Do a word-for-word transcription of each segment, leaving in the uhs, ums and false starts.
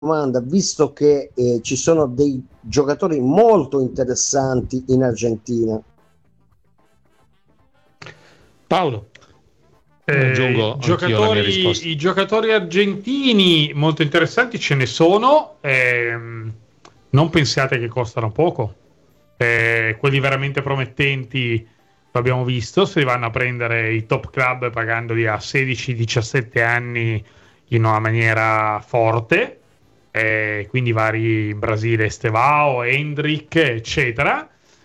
domanda, visto che eh, ci sono dei giocatori molto interessanti in Argentina. Paolo. Eh, aggiungo giocatori, i giocatori argentini molto interessanti ce ne sono, ehm, non pensiate che costano poco, eh, quelli veramente promettenti lo abbiamo visto, se li vanno a prendere i top club pagandoli a sedici diciassette anni in una maniera forte, eh, quindi vari in Brasile Estevao, Hendrick eccetera,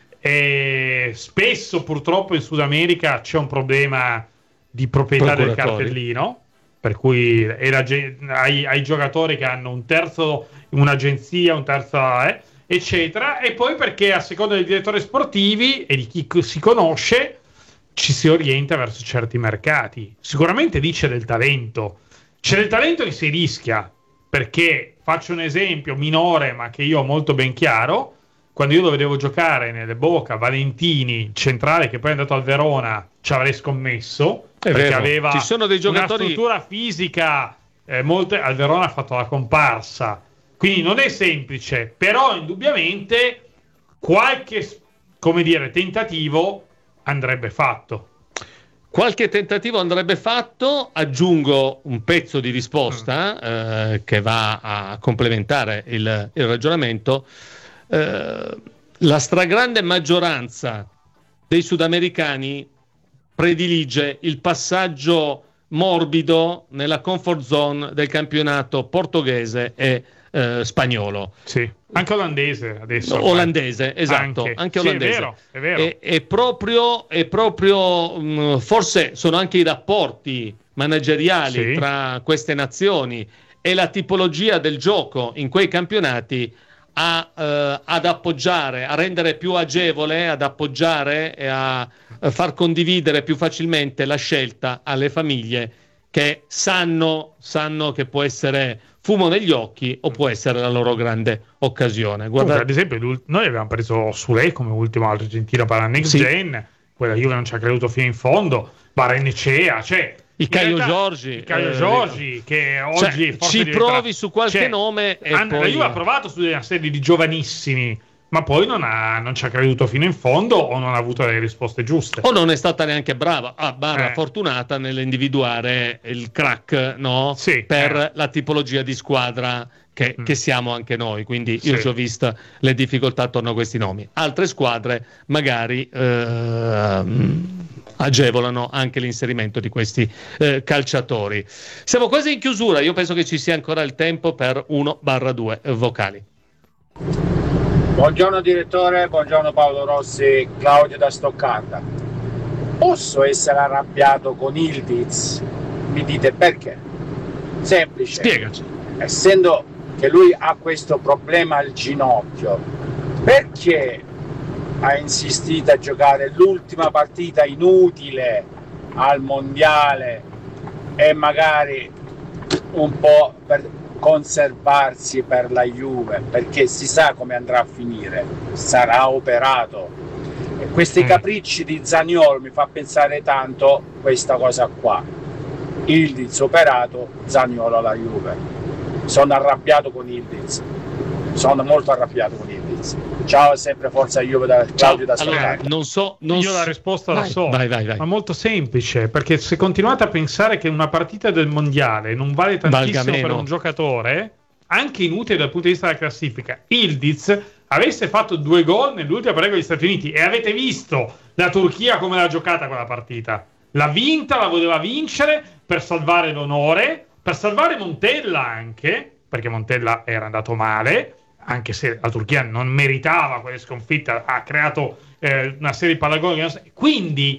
e spesso purtroppo in Sud America c'è un problema di proprietà del cartellino, per cui è la, ai, ai giocatori che hanno un terzo, un'agenzia, un terzo eh, eccetera, e poi perché a seconda dei direttori sportivi e di chi si conosce ci si orienta verso certi mercati. Sicuramente lì c'è del talento, c'è del talento che si rischia, perché faccio un esempio minore ma che io ho molto ben chiaro. Quando io lo vedevo giocare nelle Boca, Valentini, centrale, che poi è andato al Verona, ci avrei scommesso, è perché vero. aveva Ci sono dei giocatori... una struttura fisica, eh, molte... al Verona ha fatto la comparsa, quindi non è semplice, però indubbiamente qualche, come dire, tentativo andrebbe fatto. Qualche tentativo andrebbe fatto, aggiungo un pezzo di risposta mm. eh, che va a complementare il, il ragionamento. Uh, la stragrande maggioranza dei sudamericani predilige il passaggio morbido nella comfort zone del campionato portoghese e uh, spagnolo. Sì, anche olandese adesso. Olandese, esatto, anche, anche olandese. Sì, è vero, è vero. E, è proprio, è proprio um, forse sono anche i rapporti manageriali sì. tra queste nazioni e la tipologia del gioco in quei campionati A, uh, ad appoggiare, a rendere più agevole, ad appoggiare e a, a far condividere più facilmente la scelta alle famiglie che sanno, sanno che può essere fumo negli occhi o può essere la loro grande occasione. Guardate, ad esempio, noi abbiamo preso Sule come ultimo argentino per la next sì. gen, quella Juve non ci ha creduto fino in fondo, Barenecea, cioè il Caio Giorgi, il Caio eh, Giorgi che oggi cioè, forse ci diventerà... provi su qualche cioè, nome e hanno, poi... la Juve ha provato su una serie di giovanissimi, ma poi non, ha, non ci ha creduto fino in fondo o non ha avuto le risposte giuste o non è stata neanche brava ah, barra eh. fortunata nell'individuare il crack, no? Sì, per eh. la tipologia di squadra che, mm. che siamo anche noi, quindi io sì. ci ho visto le difficoltà attorno a questi nomi. Altre squadre magari eh, agevolano anche l'inserimento di questi eh, calciatori. Siamo quasi in chiusura, io penso che ci sia ancora il tempo per uno barra due vocali. Buongiorno direttore, buongiorno Paolo Rossi, Claudio da Stoccarda. Posso essere arrabbiato con Ildiz? Mi dite perché? Semplice. Spiegaci. Essendo che lui ha questo problema al ginocchio, perché ha insistito a giocare l'ultima partita inutile al mondiale e magari un po' per conservarsi per la Juve, perché si sa come andrà a finire, sarà operato, e questi mm. capricci di Zaniolo mi fa pensare tanto questa cosa qua, Ildiz operato, Zaniolo alla Juve. Sono arrabbiato con Ildiz, sono molto arrabbiato con Ildiz. Ciao e sempre forza Juve da Claudio da allora, non so non io so. la risposta vai, la so vai, vai, vai. ma molto semplice, perché se continuate a pensare che una partita del mondiale non vale tantissimo per un giocatore, anche inutile dal punto di vista della classifica, Ildiz avesse fatto due gol nell'ultima partita con gli Stati Uniti, e avete visto la Turchia come l'ha giocata quella partita, l'ha vinta, la voleva vincere per salvare l'onore, per salvare Montella anche, perché Montella era andato male, anche se la Turchia non meritava quelle sconfitte, ha creato eh, una serie di pallagoli. Quindi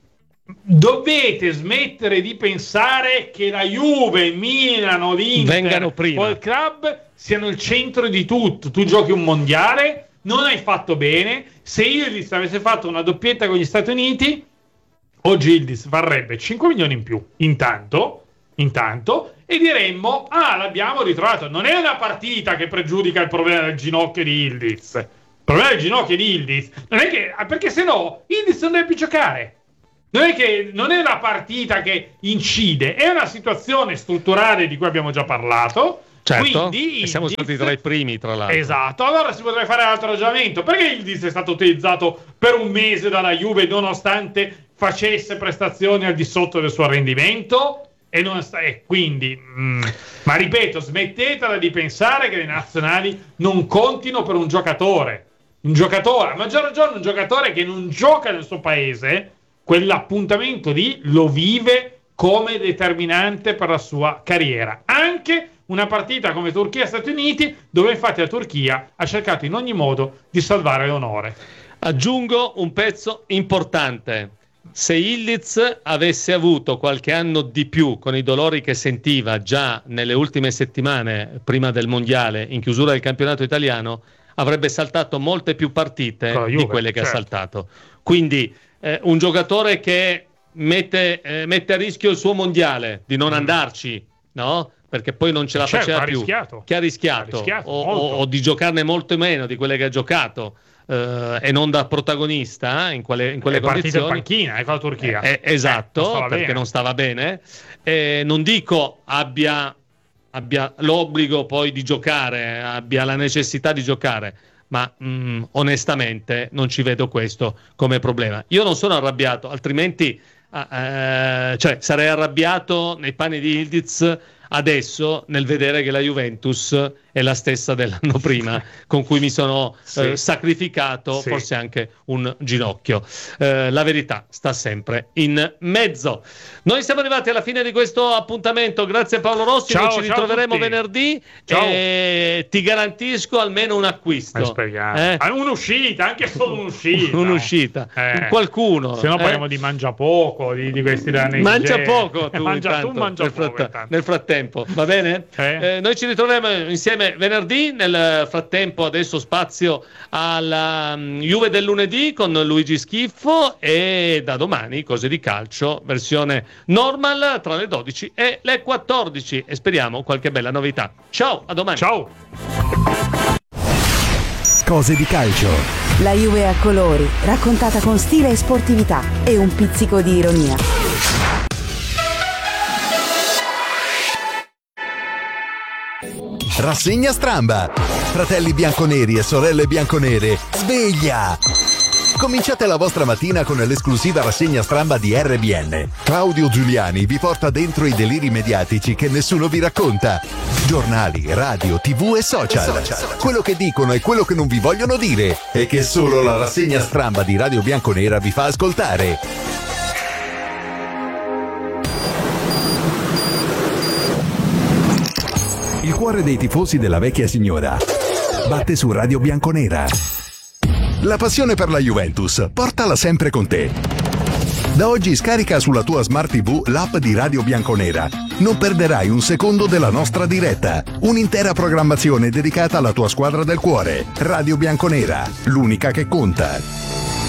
dovete smettere di pensare che la Juve, Milano, l'Inter o il club siano il centro di tutto. Tu giochi un mondiale, non hai fatto bene. Se Ildiz avesse fatto una doppietta con gli Stati Uniti, oggi Ildiz varrebbe cinque milioni in più, intanto, intanto e diremmo, ah, l'abbiamo ritrovato. Non è una partita che pregiudica il problema del ginocchio di Ildiz. Il problema del ginocchio di Ildiz non è che, perché se no Ildiz non deve più giocare. Non è che non è una partita che incide, è una situazione strutturale di cui abbiamo già parlato, Certo, Quindi e siamo Ildiz... stati tra i primi, tra l'altro. Esatto, allora si potrebbe fare altro ragionamento. Perché Ildiz è stato utilizzato per un mese dalla Juve nonostante facesse prestazioni al di sotto del suo rendimento? E, non sta... e quindi, mm, ma ripeto, smettetela di pensare che le nazionali non contino per un giocatore. Un giocatore, a maggior ragione un giocatore che non gioca nel suo paese, quell'appuntamento lì lo vive come determinante per la sua carriera. Anche una partita come Turchia-Stati Uniti, dove infatti la Turchia ha cercato in ogni modo di salvare l'onore. Aggiungo un pezzo importante. Se Ildiz avesse avuto qualche anno di più con i dolori che sentiva già nelle ultime settimane prima del mondiale, in chiusura del campionato italiano, avrebbe saltato molte più partite Juve, di quelle che certo. ha saltato. Quindi eh, un giocatore che mette, eh, mette a rischio il suo mondiale di non mm. andarci, no? Perché poi non ce la certo, faceva ha più, rischiato. che ha rischiato, ha rischiato o, o, o di giocarne molto meno di quelle che ha giocato, eh, e non da protagonista in, quale, in quelle è condizioni. È partita in panchina, è con la Turchia. Eh, eh, esatto, eh, non perché bene. non stava bene. Eh, non dico abbia, abbia l'obbligo poi di giocare, abbia la necessità di giocare, ma mh, onestamente non ci vedo questo come problema. Io non sono arrabbiato, altrimenti eh, cioè, sarei arrabbiato nei panni di Ildiz adesso nel vedere che la Juventus è la stessa dell'anno prima, con cui mi sono sì. eh, sacrificato sì. forse anche un ginocchio. Eh, la verità sta sempre in mezzo. Noi siamo arrivati alla fine di questo appuntamento, grazie Paolo Rossi. Ciao, noi ci ritroveremo venerdì ciao. e ti garantisco almeno un acquisto, eh? un'uscita, anche solo un'uscita un'uscita, eh. qualcuno, se no eh? parliamo di mangia poco, di, di questi danni. Mangia poco tu, mangia, intanto, tu mangia nel, poco fratt- nel frattempo, va bene? Eh? Eh, noi ci ritroveremo insieme venerdì. Nel frattempo adesso spazio alla um, Juve del lunedì con Luigi Schiffo, e da domani cose di calcio versione normal tra le dodici e le quattordici, e speriamo qualche bella novità. Ciao, a domani. Ciao. Cose di calcio. La Juve a colori, raccontata con stile e sportività e un pizzico di ironia. Rassegna Stramba. Fratelli bianconeri e sorelle bianconere, sveglia! Cominciate la vostra mattina con l'esclusiva rassegna Stramba di R B N. Claudio Giuliani vi porta dentro i deliri mediatici che nessuno vi racconta. Giornali, radio, tv e social. Quello che dicono e quello che non vi vogliono dire, e che solo la rassegna Stramba di Radio Bianconera vi fa ascoltare. Il cuore dei tifosi della vecchia signora batte su Radio Bianconera. La passione per la Juventus, portala sempre con te. Da oggi scarica sulla tua Smart tivù l'app di Radio Bianconera. Non perderai un secondo della nostra diretta. Un'intera programmazione dedicata alla tua squadra del cuore. Radio Bianconera, l'unica che conta.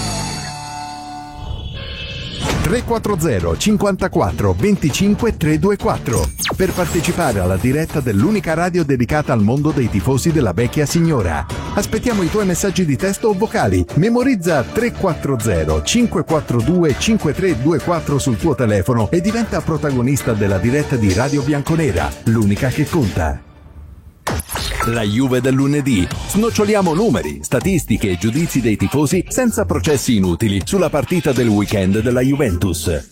tre quattro zero cinquantaquattro venticinque trecentoventiquattro per partecipare alla diretta dell'unica radio dedicata al mondo dei tifosi della vecchia signora. Aspettiamo i tuoi messaggi di testo o vocali. Memorizza tre quattro zero cinque quattro due cinque tre due quattro sul tuo telefono e diventa protagonista della diretta di Radio Bianconera, l'unica che conta. La Juve del lunedì. Snoccioliamo numeri, statistiche e giudizi dei tifosi senza processi inutili sulla partita del weekend della Juventus.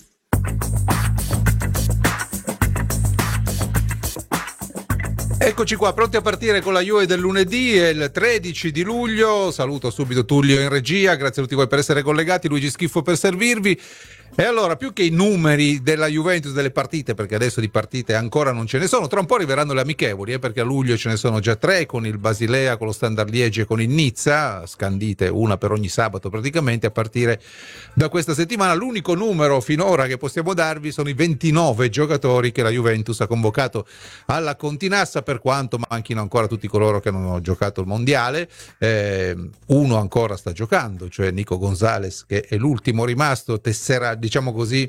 Eccoci qua, pronti a partire con la Juve del lunedì, è il tredici di luglio. Saluto subito Tullio in regia, grazie a tutti voi per essere collegati, Luigi Schiffo per servirvi. E allora, più che i numeri della Juventus, delle partite, perché adesso di partite ancora non ce ne sono, tra un po' arriveranno le amichevoli, eh, perché a luglio ce ne sono già tre, con il Basilea, con lo Standard Liegi e con il Nizza, scandite una per ogni sabato praticamente a partire da questa settimana. L'unico numero finora che possiamo darvi sono i ventinove giocatori che la Juventus ha convocato alla Continassa, per quanto manchino ancora tutti coloro che non hanno giocato il mondiale. Eh, uno ancora sta giocando, cioè Nico Gonzalez, che è l'ultimo rimasto, tesserà diciamo così,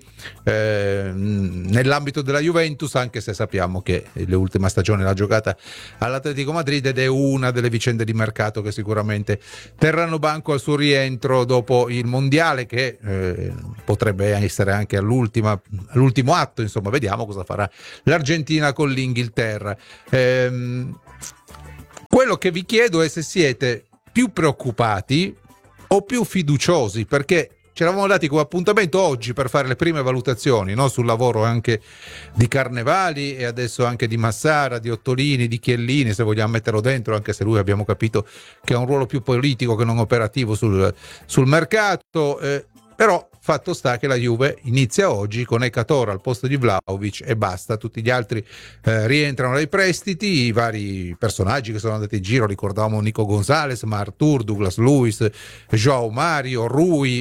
eh, nell'ambito della Juventus, anche se sappiamo che l'ultima stagione l'ha giocata all'Atletico Madrid ed è una delle vicende di mercato che sicuramente terranno banco al suo rientro dopo il mondiale, che eh, potrebbe essere anche all'ultima, all'ultimo atto. Insomma, vediamo cosa farà l'Argentina con l'Inghilterra. Ehm, quello che vi chiedo è se siete più preoccupati o più fiduciosi, perché ci eravamo dati come appuntamento oggi per fare le prime valutazioni, no? Sul lavoro anche di Carnevali e adesso anche di Massara, di Ottolini, di Chiellini, se vogliamo metterlo dentro, anche se lui abbiamo capito che ha un ruolo più politico che non operativo sul, sul mercato, eh, però fatto sta che la Juve inizia oggi con Ekator al posto di Vlahovic e basta, tutti gli altri eh, rientrano dai prestiti, i vari personaggi che sono andati in giro, ricordavamo Nico Gonzalez, ma Artur, Douglas Luiz, João Mario, Rui,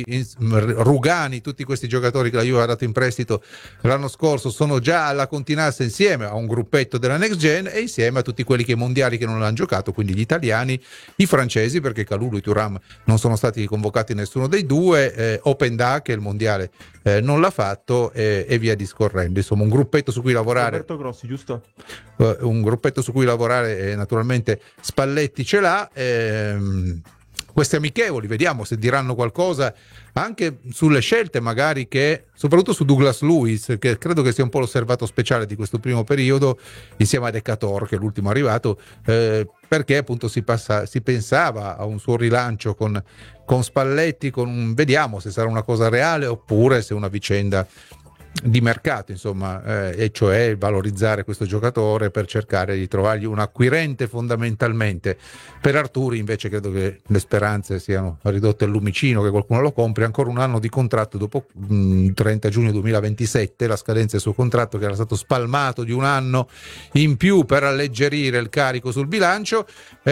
Rugani, tutti questi giocatori che la Juve ha dato in prestito l'anno scorso sono già alla Continassa insieme a un gruppetto della Next Gen e insieme a tutti quelli che i mondiali che non hanno giocato, quindi gli italiani, i francesi, perché Kalulu e Thuram non sono stati convocati nessuno dei due, eh, Openda che il mondiale eh, non l'ha fatto eh, e via discorrendo. Insomma, un gruppetto su cui lavorare. Roberto Grossi, giusto? Uh, un gruppetto su cui lavorare, eh, naturalmente Spalletti ce l'ha. Ehm, questi amichevoli, vediamo se diranno qualcosa anche sulle scelte, magari, che soprattutto su Douglas Luiz, che credo che sia un po' l'osservato speciale di questo primo periodo, insieme a Ekator, che è l'ultimo arrivato, eh, perché appunto si, passa, si pensava a un suo rilancio con, con Spalletti, con un, vediamo se sarà una cosa reale oppure se una vicenda di mercato, insomma, eh, e cioè valorizzare questo giocatore per cercare di trovargli un acquirente fondamentalmente. Per Arturi invece credo che le speranze siano ridotte al lumicino, che qualcuno lo compri, ancora un anno di contratto dopo mh, trenta giugno duemilaventisette, la scadenza del suo contratto, che era stato spalmato di un anno in più per alleggerire il carico sul bilancio.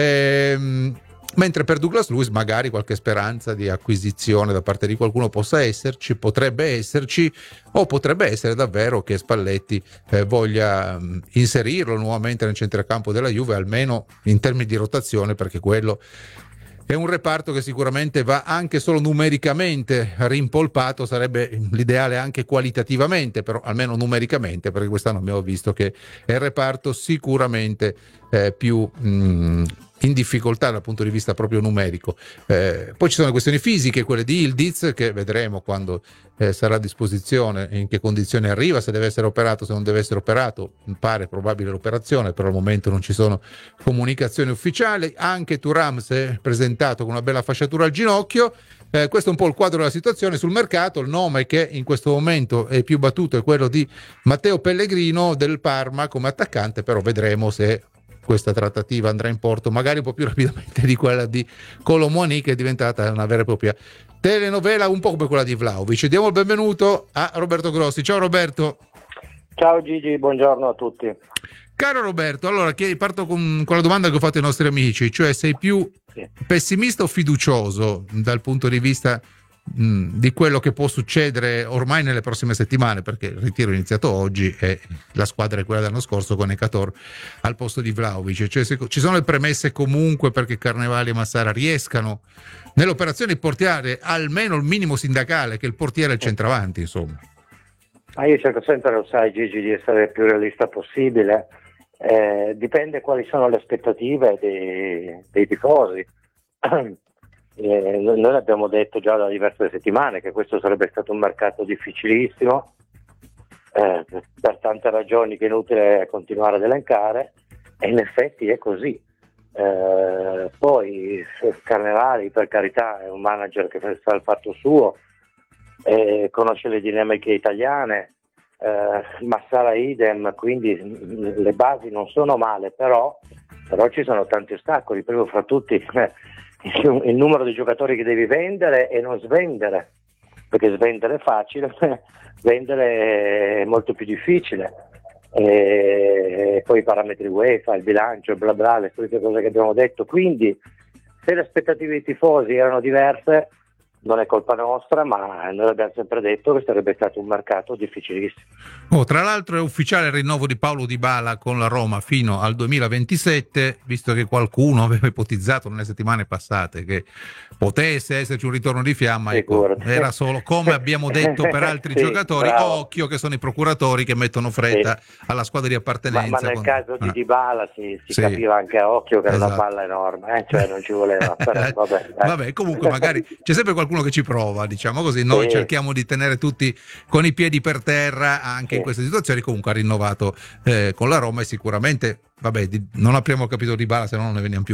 ehm, Mentre per Douglas Luiz magari qualche speranza di acquisizione da parte di qualcuno possa esserci, potrebbe esserci, o potrebbe essere davvero che Spalletti eh, voglia mh, inserirlo nuovamente nel centrocampo della Juve, almeno in termini di rotazione, perché quello è un reparto che sicuramente va anche solo numericamente rimpolpato, sarebbe l'ideale anche qualitativamente, però almeno numericamente, perché quest'anno abbiamo visto che è il reparto sicuramente eh, più mh, in difficoltà dal punto di vista proprio numerico. Eh, poi ci sono le questioni fisiche, quelle di Ildiz, che vedremo quando eh, sarà a disposizione, in che condizioni arriva, se deve essere operato, se non deve essere operato. Pare probabile l'operazione, però al momento non ci sono comunicazioni ufficiali. Anche Thuram si è presentato con una bella fasciatura al ginocchio. Eh, questo è un po' il quadro della situazione sul mercato. Il nome che in questo momento è più battuto è quello di Matteo Pellegrino del Parma come attaccante, però vedremo se questa trattativa andrà in porto magari un po' più rapidamente di quella di Kolo Muani, che è diventata una vera e propria telenovela, un po' come quella di Vlahovic. Diamo il benvenuto a Roberto Grossi. Ciao Roberto. Ciao Gigi, buongiorno a tutti. Caro Roberto, allora parto con, con la domanda che ho fatto ai nostri amici, cioè sei più sì. pessimista o fiducioso dal punto di vista mh, di quello che può succedere ormai nelle prossime settimane, perché il ritiro è iniziato oggi e la squadra è quella dell'anno scorso con Ekator al posto di Vlahovic, cioè se, ci sono le premesse comunque perché Carnevali e Massara riescano nell'operazione di portare almeno il minimo sindacale, che il portiere è il centravanti, insomma. Ma io cerco sempre, lo sai Gigi, di essere il più realista possibile. Eh, dipende quali sono le aspettative dei, dei tifosi. Eh, noi abbiamo detto già da diverse settimane che questo sarebbe stato un mercato difficilissimo, eh, per tante ragioni che è inutile continuare ad elencare, e in effetti è così. Eh, poi Carnevali, per carità, è un manager che fa il fatto suo, eh, conosce le dinamiche italiane. Uh, Massara idem, quindi le basi non sono male, però, però ci sono tanti ostacoli, primo fra tutti eh, il, il numero di giocatori che devi vendere e non svendere, perché svendere è facile, vendere è molto più difficile, e poi i parametri UEFA, il bilancio, bla bla, le solite cose che abbiamo detto. Quindi se le aspettative dei tifosi erano diverse, non è colpa nostra, ma noi abbiamo sempre detto che sarebbe stato un mercato difficilissimo. Oh, tra l'altro è ufficiale il rinnovo di Paulo Dybala con la Roma fino al duemilaventisette, visto che qualcuno aveva ipotizzato nelle settimane passate che potesse esserci un ritorno di fiamma, ecco, era solo, come abbiamo detto per altri sì, giocatori, bravo. Occhio che sono i procuratori che mettono fretta sì. alla squadra di appartenenza. Ma, ma nel quando... caso di ah. Dybala si, si sì. capiva anche a occhio che era esatto. una palla enorme, eh? Cioè non ci voleva. Però, vabbè, vabbè, comunque magari c'è sempre qualcuno che ci prova, diciamo così, noi sì. cerchiamo di tenere tutti con i piedi per terra anche sì. in queste situazioni. Comunque ha rinnovato eh, con la Roma e sicuramente, vabbè, di, non abbiamo capito Dybala, se no non ne veniamo più